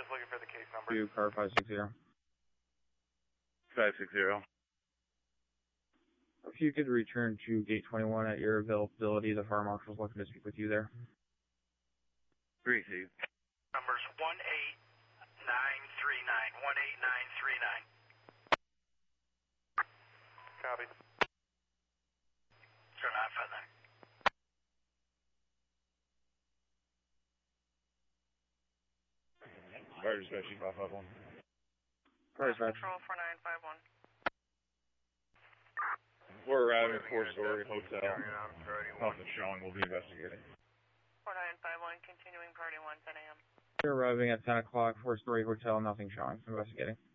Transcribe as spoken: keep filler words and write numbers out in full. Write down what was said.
just looking for the case number. To car five six zero. five six zero. If you could return to gate twenty-one at your availability, the fire marshal's looking to speak with you there. Three two. Numbers one eight nine three nine. one eight nine three nine. Copy. Turn on for them. Fire dispatch, five five one. Fire dispatch. Control four nine five one. We're arriving at four-story hotel. Nothing showing. We'll be investigating. four nine five one, continuing party one, ten a m. You're arriving at ten o'clock, four-story hotel, nothing showing. Investigating.